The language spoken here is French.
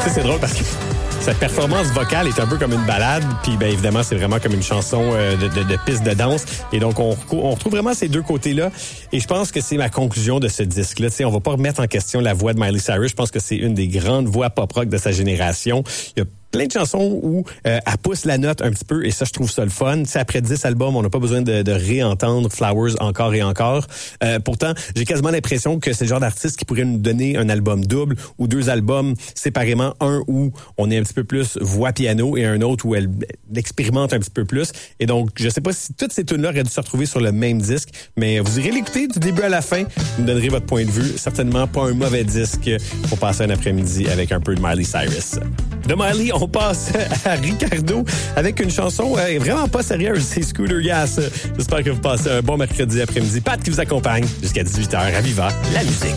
Tu sais, c'est drôle parce que sa performance vocale est un peu comme une balade, puis bien évidemment, c'est vraiment comme une chanson de piste de danse. Et donc, on retrouve vraiment ces deux côtés-là. Et je pense que c'est ma conclusion de ce disque-là. Tu sais, on va pas remettre en question la voix de Miley Cyrus. Je pense que c'est une des grandes voix pop-rock de sa génération. Il y a plein de chansons où elle pousse la note un petit peu, et ça, je trouve ça le fun. T'sais, après 10 albums, on n'a pas besoin de réentendre Flowers encore et encore. Pourtant, j'ai quasiment l'impression que c'est le genre d'artiste qui pourrait nous donner un album double ou 2 albums séparément, un où on est un petit peu plus voix piano et un autre où elle expérimente un petit peu plus. Et donc, je sais pas si toutes ces tunes-là auraient dû se retrouver sur le même disque, mais vous irez l'écouter du début à la fin. Vous me donnerez votre point de vue. Certainement pas un mauvais disque pour passer un après-midi avec un peu de Miley Cyrus. De Miley, on passe à Ricardo avec une chanson vraiment pas sérieuse, c'est Scooter Gas. J'espère que vous passez un bon mercredi après-midi. Pat qui vous accompagne jusqu'à 18h à Viva, la musique.